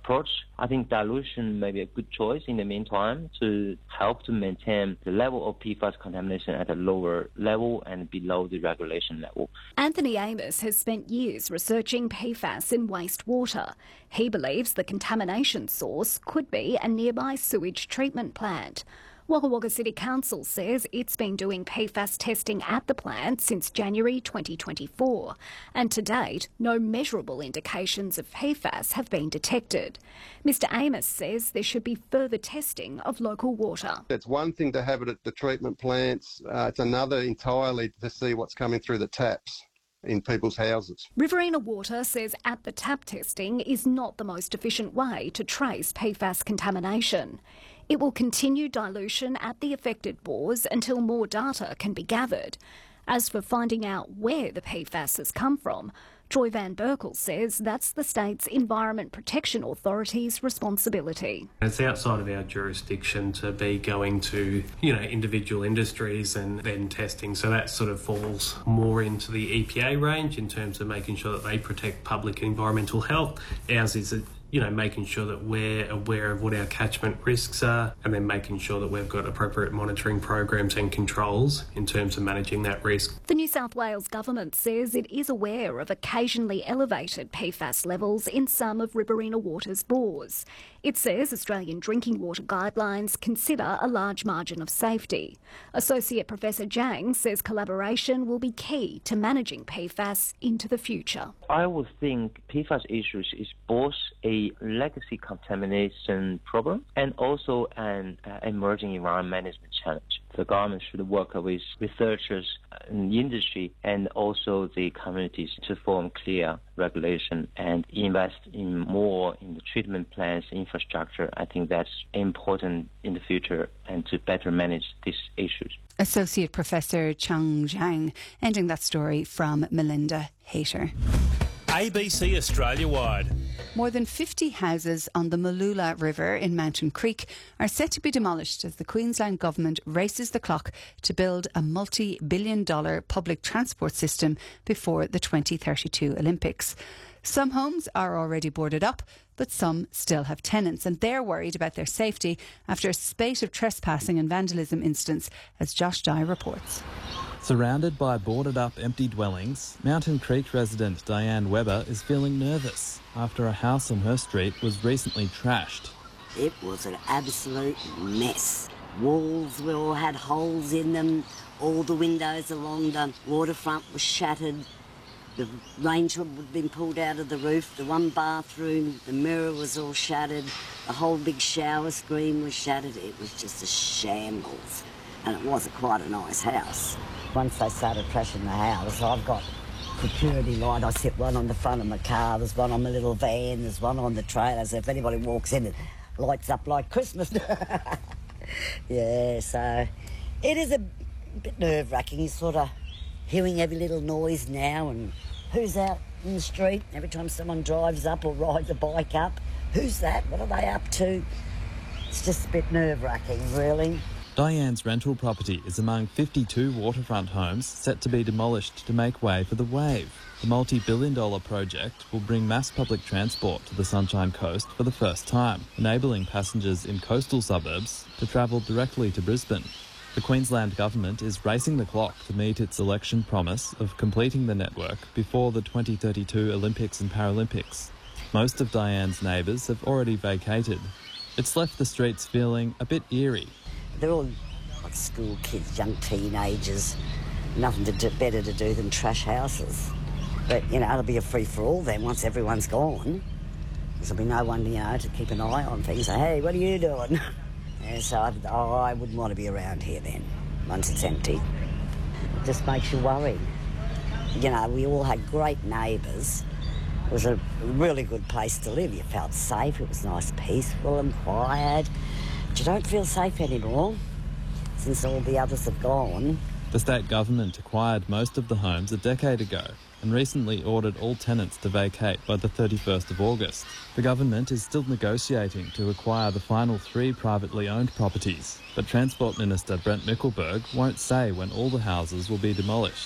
approach. I think dilution may be a good choice in the meantime to help to maintain the level of PFAS contamination at a lower level and below the regulation level. Anthony Amos has spent years researching PFAS in wastewater. He believes the contamination source could be a nearby sewage treatment plant. Wagga Wagga City Council says it's been doing PFAS testing at the plant since January 2024, and to date, no measurable indications of PFAS have been detected. Mr Amos says there should be further testing of local water. It's one thing to have it at the treatment plants, it's another entirely to see what's coming through the taps in people's houses. Riverina Water says at-the-tap testing is not the most efficient way to trace PFAS contamination. It will continue dilution at the affected bores until more data can be gathered. As for finding out where the PFAS has come from, Troy Van Berkel says that's the state's Environment Protection Authority's responsibility. It's outside of our jurisdiction to be going to, individual industries and then testing. So that sort of falls more into the EPA range in terms of making sure that they protect public environmental health. Ours is making sure that we're aware of what our catchment risks are and then making sure that we've got appropriate monitoring programs and controls in terms of managing that risk. The New South Wales Government says it is aware of occasionally elevated PFAS levels in some of Riverina Water's bores. It says Australian drinking water guidelines consider a large margin of safety. Associate Professor Jang says collaboration will be key to managing PFAS into the future. I would think PFAS issues is both a legacy contamination problem and also an emerging environment management challenge. The government should work with researchers in the industry and also the communities to form clear regulation and invest in more in the treatment plants infrastructure. I think that's important in the future and to better manage these issues. Associate Professor Chung Zhang, ending that story from Melinda Hayter. ABC Australia-wide. More than 50 houses on the Mooloolah River in Mountain Creek are set to be demolished as the Queensland Government races the clock to build a multi-billion-dollar public transport system before the 2032 Olympics. Some homes are already boarded up, but some still have tenants, and they're worried about their safety after a spate of trespassing and vandalism incidents, as Josh Dye reports. Surrounded by boarded-up empty dwellings, Mountain Creek resident Diane Webber is feeling nervous after a house on her street was recently trashed. It was an absolute mess. Walls all had holes in them, all the windows along the waterfront were shattered, the range hood had been pulled out of the roof, the one bathroom, the mirror was all shattered, the whole big shower screen was shattered. It was just a shambles, and it wasn't quite a nice house. Once they started trashing the house, I've got security light. I set one on the front of my car, there's one on my little van, there's one on the trailer, so if anybody walks in, it lights up like Christmas. Yeah, so it is a bit nerve-wracking. You're sort of hearing every little noise now, and who's out in the street every time someone drives up or rides a bike up. Who's that? What are they up to? It's just a bit nerve-wracking, really. Diane's rental property is among 52 waterfront homes set to be demolished to make way for the Wave. The multi-billion-dollar project will bring mass public transport to the Sunshine Coast for the first time, enabling passengers in coastal suburbs to travel directly to Brisbane. The Queensland Government is racing the clock to meet its election promise of completing the network before the 2032 Olympics and Paralympics. Most of Diane's neighbours have already vacated. It's left the streets feeling a bit eerie. They're all like school kids, young teenagers, nothing better to do than trash houses. But, it'll be a free-for-all then once everyone's gone. There'll be no one, to keep an eye on things. Say, hey, what are you doing? And so I wouldn't want to be around here then, once it's empty. It just makes you worry. We all had great neighbours. It was a really good place to live. You felt safe. It was nice, peaceful and quiet. But you don't feel safe anymore since all the others have gone. The state government acquired most of the homes a decade ago and recently ordered all tenants to vacate by the 31st of August. The government is still negotiating to acquire the final 3 privately owned properties, but Transport Minister Brent Mickelberg won't say when all the houses will be demolished.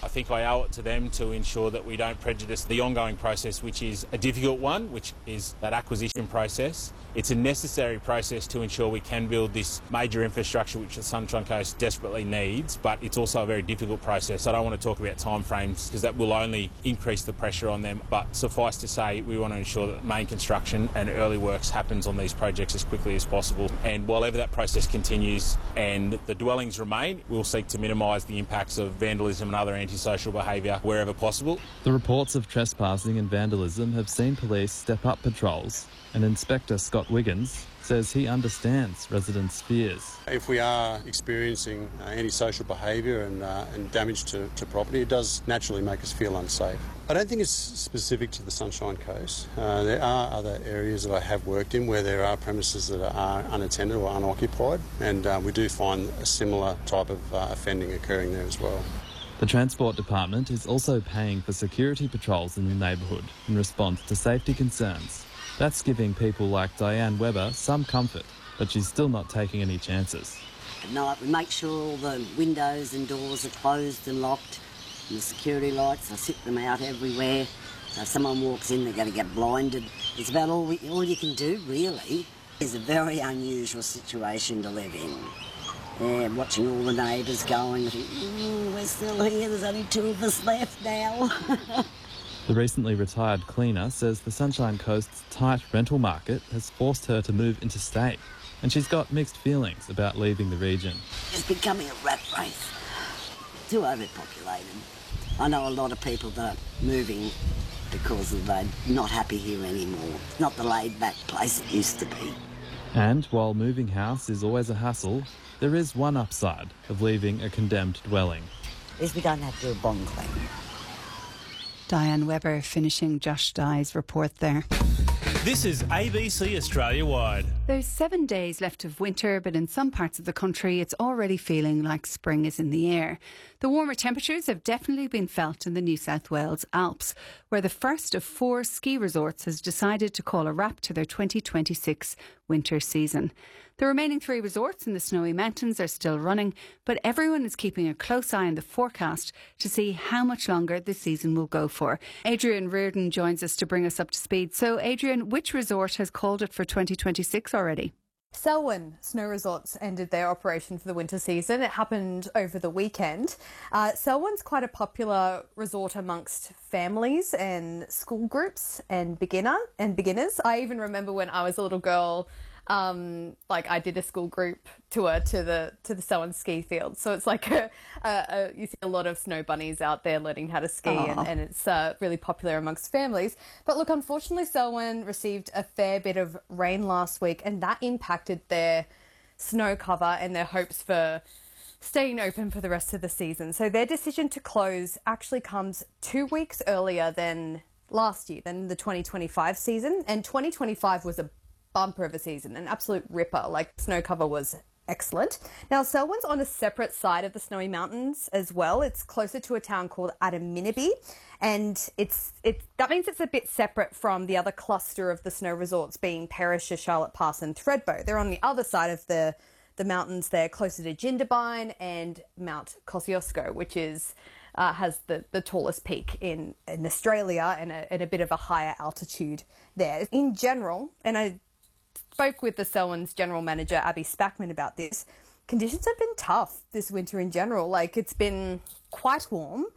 I think I owe it to them to ensure that we don't prejudice the ongoing process, which is a difficult one, which is that acquisition process. It's a necessary process to ensure we can build this major infrastructure which the Sunshine Coast desperately needs, but it's also a very difficult process. I don't want to talk about timeframes because that will only increase the pressure on them, but suffice to say we want to ensure that main construction and early works happens on these projects as quickly as possible. And while ever that process continues and the dwellings remain, we'll seek to minimise the impacts of vandalism and other antisocial behaviour wherever possible. The reports of trespassing and vandalism have seen police step up patrols, and Inspector Scott Wiggins says he understands residents' fears. If we are experiencing antisocial behaviour and damage to property, it does naturally make us feel unsafe. I don't think it's specific to the Sunshine Coast. There are other areas that I have worked in where there are premises that are unattended or unoccupied, and we do find a similar type of offending occurring there as well. The Transport Department is also paying for security patrols in the neighbourhood in response to safety concerns. That's giving people like Diane Webber some comfort, but she's still not taking any chances. At night we make sure all the windows and doors are closed and locked, and the security lights, I sit them out everywhere. So if someone walks in, they're going to get blinded. It's about all you can do, really. It's a very unusual situation to live in. Yeah, watching all the neighbours going, we're still here, there's only 2 of us left now. The recently retired cleaner says the Sunshine Coast's tight rental market has forced her to move interstate, and she's got mixed feelings about leaving the region. It's becoming a rat race. Too overpopulated. I know a lot of people that are moving because they're not happy here anymore. It's not the laid-back place it used to be. And while moving house is always a hassle, there is one upside of leaving a condemned dwelling. At least we don't have to do a bond claim. Diane Webber finishing Josh Dye's report there. This is ABC Australia Wide. There's 7 days left of winter, but in some parts of the country it's already feeling like spring is in the air. The warmer temperatures have definitely been felt in the New South Wales Alps, where the first of 4 ski resorts has decided to call a wrap to their 2026 winter season. The remaining 3 resorts in the Snowy Mountains are still running, but everyone is keeping a close eye on the forecast to see how much longer the season will go for. Adrian Reardon joins us to bring us up to speed. So, Adrian, which resort has called it for 2026 already? Selwyn Snow Resorts ended their operation for the winter season. It happened over the weekend. Selwyn's quite a popular resort amongst families and school groups and beginners. I even remember when I was a little girl, I did a school group tour to the Selwyn ski field. So it's like you see a lot of snow bunnies out there learning how to ski, and it's really popular amongst families. But look, unfortunately, Selwyn received a fair bit of rain last week, and that impacted their snow cover and their hopes for staying open for the rest of the season. So their decision to close actually comes 2 weeks earlier than last year, than the 2025 season. And 2025 was a bumper of a season, an absolute ripper. Like, snow cover was excellent. Now, Selwyn's on a separate side of the Snowy Mountains as well. It's closer to a town called Adaminaby, and that means it's a bit separate from the other cluster of the snow resorts, being Perisher, Charlotte Pass and Thredbo. They're on the other side of the mountains there, closer to Jindabyne and Mount Kosciuszko, which is has the tallest peak in Australia and a bit of a higher altitude there. In general, and I spoke with the Selwyn's general manager, Abby Spackman, about this. Conditions have been tough this winter in general. Like, it's been quite warm.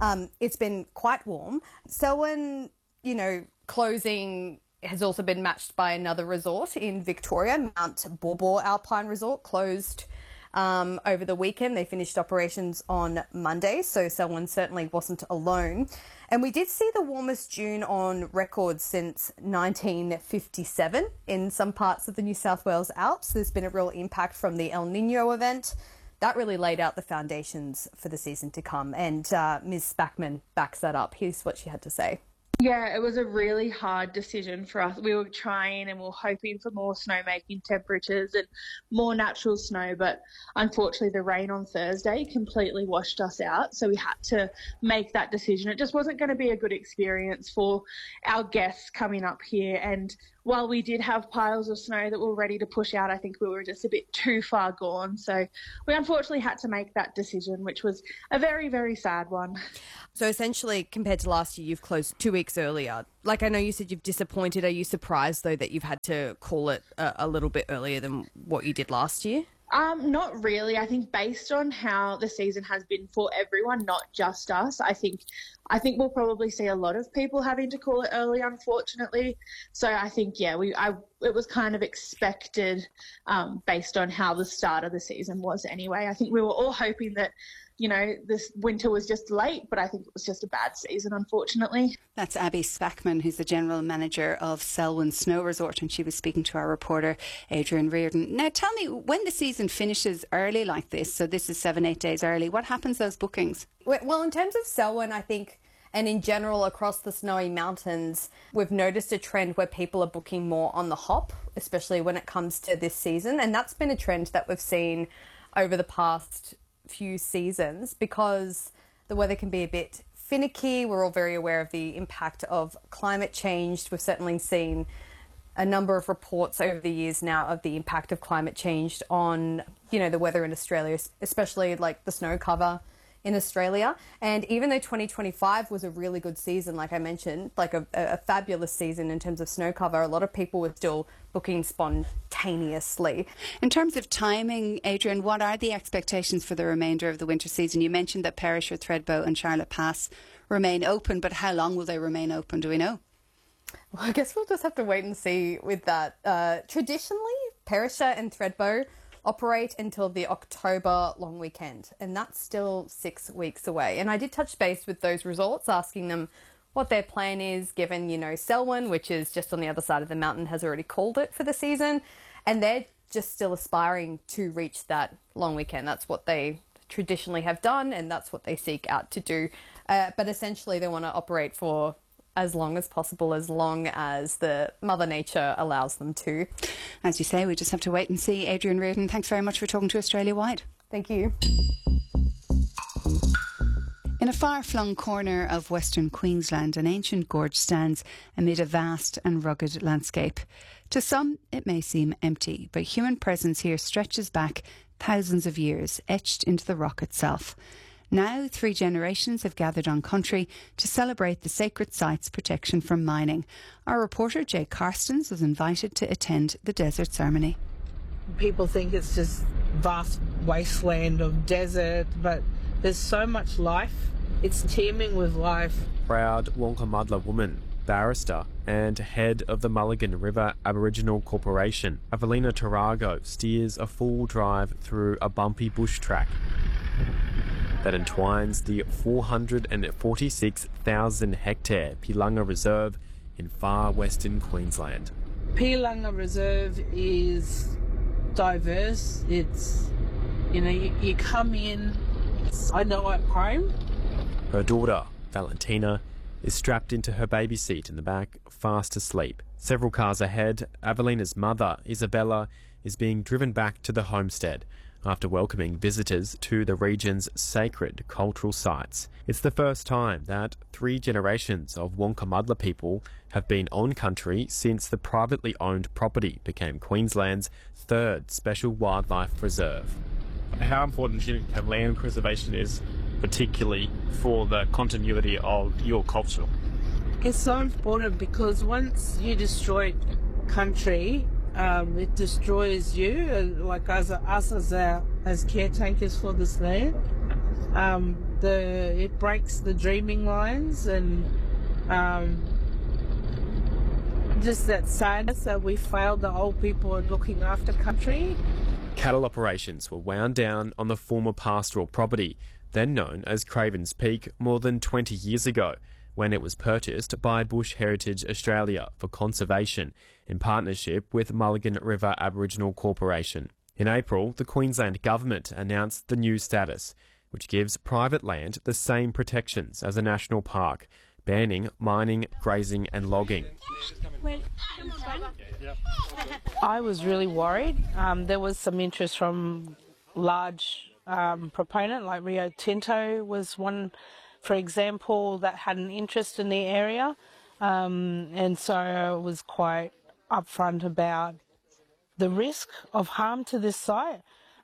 Selwyn, closing has also been matched by another resort in Victoria. Mount Baw Alpine Resort closed over the weekend. They finished operations on Monday, so Selwyn certainly wasn't alone. And we did see the warmest June on record since 1957 in some parts of the New South Wales Alps. There's been a real impact from the El Nino event. That really laid out the foundations for the season to come. And Ms. Spackman backs that up. Here's what she had to say. Yeah, it was a really hard decision for us. We were trying and we were hoping for more snowmaking temperatures and more natural snow, but unfortunately the rain on Thursday completely washed us out, so we had to make that decision. It just wasn't going to be a good experience for our guests coming up here, and while we did have piles of snow that were ready to push out, I think we were just a bit too far gone. So we unfortunately had to make that decision, which was a very, very sad one. So essentially, compared to last year, you've closed 2 weeks earlier. Like, I know you said you've disappointed. Are you surprised, though, that you've had to call it a little bit earlier than what you did last year? Not really. I think based on how the season has been for everyone, not just us, I think we'll probably see a lot of people having to call it early, unfortunately. So I think, it was kind of expected based on how the start of the season was anyway. I think we were all hoping that, this winter was just late, but I think it was just a bad season, unfortunately. That's Abby Spackman, who's the General Manager of Selwyn Snow Resort, and she was speaking to our reporter, Adrian Reardon. Now, tell me, when the season finishes early like this, so this is 7-8 days early, what happens to those bookings? Well, in terms of Selwyn, I think, and in general across the Snowy Mountains, we've noticed a trend where people are booking more on the hop, especially when it comes to this season. And that's been a trend that we've seen over the past few seasons because the weather can be a bit finicky. We're all very aware of the impact of climate change. We've certainly seen a number of reports over the years now of the impact of climate change on, the weather in Australia, especially like the snow cover in Australia. And even though 2025 was a really good season, like I mentioned, like a fabulous season in terms of snow cover, a lot of people were still booking spontaneously. In terms of timing, Adrian, what are the expectations for the remainder of the winter season? You mentioned that Perisher, Thredbo and Charlotte Pass remain open, but how long will they remain open? Do we know? Well, I guess we'll just have to wait and see with that. Traditionally, Perisher and Thredbo operate until the October long weekend, and that's still 6 weeks away. And I did touch base with those resorts, asking them what their plan is, given, Selwyn, which is just on the other side of the mountain, has already called it for the season, and they're just still aspiring to reach that long weekend. That's what they traditionally have done, and that's what they seek out to do. But essentially, they want to operate for as long as possible, as long as the Mother Nature allows them to. As you say, we just have to wait and see. Adrian Reardon, thanks very much for talking to Australia Wide. Thank you. In a far-flung corner of Western Queensland, an ancient gorge stands amid a vast and rugged landscape. To some, it may seem empty, but human presence here stretches back thousands of years, etched into the rock itself. Now, 3 generations have gathered on country to celebrate the sacred site's protection from mining. Our reporter, Jay Carstens, was invited to attend the desert ceremony. People think it's just vast wasteland of desert, but there's so much life. It's teeming with life. Proud Wonkamadla woman, barrister and head of the Mulligan River Aboriginal Corporation, Evelina Tarago steers a full drive through a bumpy bush track that entwines the 446,000 hectare Pilunga Reserve in far western Queensland. Pilunga Reserve is diverse. It's, you come in, I know at home. Her daughter, Valentina, is strapped into her baby seat in the back, fast asleep. Several cars ahead, Evelina's mother, Isabella, is being driven back to the homestead after welcoming visitors to the region's sacred cultural sites. It's the first time that 3 generations of Wonkamadla people have been on country since the privately owned property became Queensland's 3rd special wildlife reserve. How important do you think land preservation is, particularly for the continuity of your culture? It's so important because once you destroy country, it destroys you, like us as caretakers for this land. It breaks the dreaming lines and just that sadness that we failed the old people at looking after country. Cattle operations were wound down on the former pastoral property, then known as Cravens Peak, more than 20 years ago, when it was purchased by Bush Heritage Australia for conservation in partnership with Mulligan River Aboriginal Corporation. In April, the Queensland Government announced the new status, which gives private land the same protections as a national park, banning mining, grazing and logging. I was really worried. There was some interest from large proponent like Rio Tinto was one, for example, that had an interest in the area, and so I was quite upfront about the risk of harm to this site,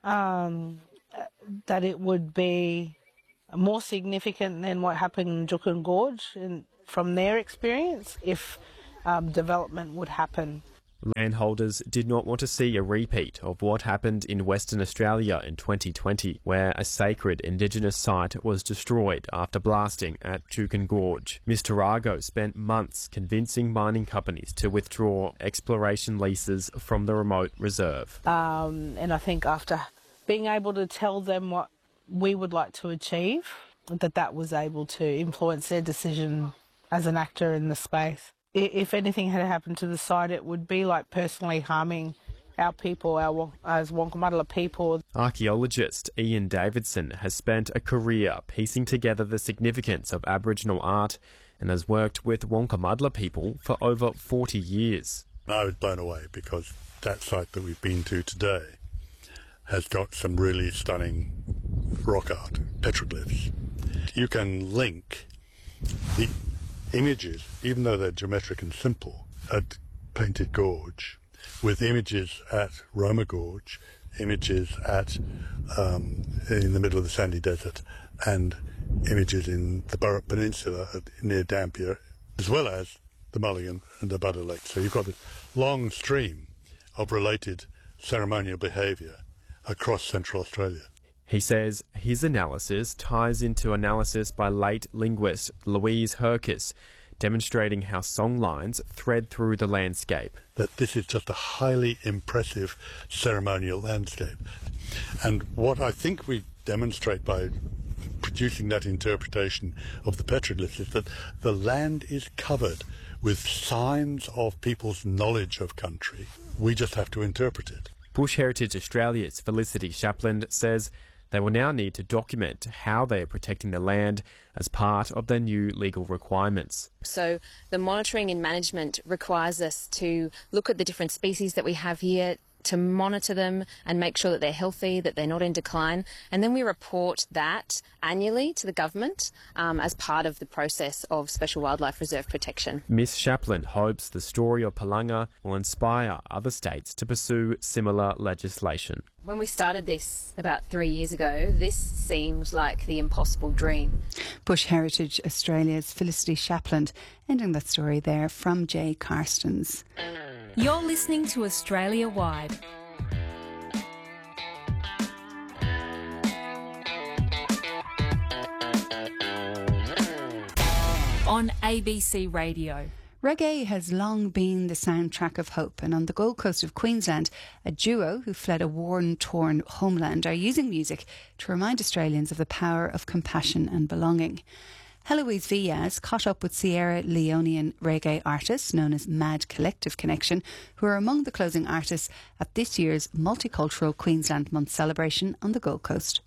that it would be more significant than what happened in Juukan Gorge from their experience if development would happen. Landholders did not want to see a repeat of what happened in Western Australia in 2020, where a sacred Indigenous site was destroyed after blasting at Juukan Gorge. Ms Tarago spent months convincing mining companies to withdraw exploration leases from the remote reserve. And I think after being able to tell them what we would like to achieve, that was able to influence their decision as an actor in the space. If anything had happened to the site, it would be like personally harming our people, as Wonkamadla people. Archaeologist Ian Davidson has spent a career piecing together the significance of Aboriginal art and has worked with Wonkamadla people for over 40 years. I was blown away because that site that we've been to today has got some really stunning rock art, petroglyphs. You can link the images, even though they're geometric and simple, at Painted Gorge, with images at Roma Gorge, images at in the middle of the sandy desert, and images in the Burrup Peninsula near Dampier, as well as the Mulligan and the Butter Lake. So you've got a long stream of related ceremonial behaviour across Central Australia. He says his analysis ties into analysis by late linguist Louise Herkes, demonstrating how songlines thread through the landscape. That this is just a highly impressive ceremonial landscape. And what I think we demonstrate by producing that interpretation of the petroglyphs is that the land is covered with signs of people's knowledge of country. We just have to interpret it. Bush Heritage Australia's Felicity Shapland says they will now need to document how they are protecting the land as part of their new legal requirements. So the monitoring and management requires us to look at the different species that we have here, to monitor them and make sure that they're healthy, that they're not in decline. And then we report that annually to the government as part of the process of Special Wildlife Reserve protection. Ms Shapland hopes the story of Palanga will inspire other states to pursue similar legislation. When we started this about 3 years ago, this seemed like the impossible dream. Bush Heritage Australia's Felicity Shapland, ending that story there from Jay Carstens. You're listening to Australia Wide. On ABC Radio. Reggae has long been the soundtrack of hope, and on the Gold Coast of Queensland, a duo who fled a war-torn homeland are using music to remind Australians of the power of compassion and belonging. Heloise Villas caught up with Sierra Leonean reggae artists known as Mad Collective Connection, who are among the closing artists at this year's Multicultural Queensland Month celebration on the Gold Coast.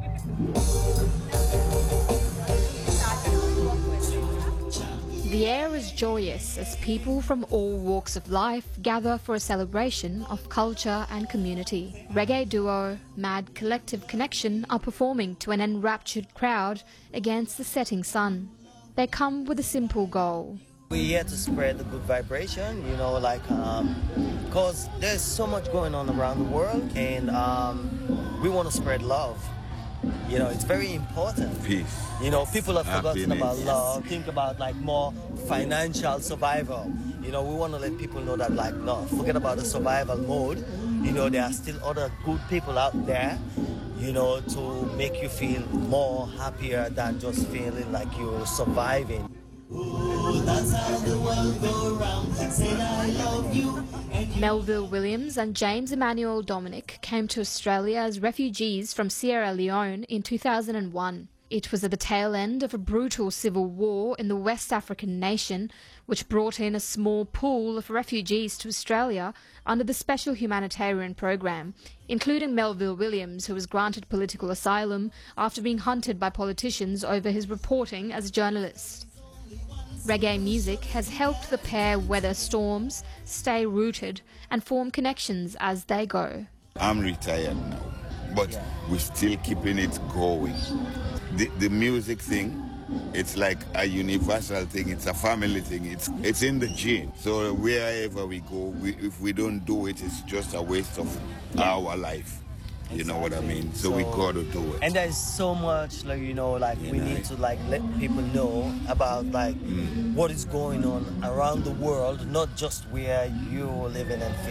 The air is joyous as people from all walks of life gather for a celebration of culture and community. Reggae duo Mad Collective Connection are performing to an enraptured crowd against the setting sun. They come with a simple goal. We're here to spread the good vibration, because there's so much going on around the world, and we want to spread love. It's very important. Peace. People have forgotten about love, think about more financial survival. We want to let people know that no, forget about the survival mode. There are still other good people out there, to make you feel more happier than just feeling like you're surviving. Ooh, that's how the world go round. Say I love you. Melville Williams and James Emmanuel Dominic came to Australia as refugees from Sierra Leone in 2001. It was at the tail end of a brutal civil war in the West African nation, which brought in a small pool of refugees to Australia under the Special Humanitarian Program, including Melville Williams, who was granted political asylum after being hunted by politicians over his reporting as a journalist. Reggae music has helped the pair weather storms, stay rooted, and form connections as they go. I'm retired now, but we're still keeping it going. The music thing It's like a universal thing. It's a family thing. It's in the gene. So wherever we go, if we don't do it, it's just a waste of our life. You know what I mean? So we got to do it. And there's so much, like, you know, like we need to like let people know about like what is going on around the world, not just where you're living and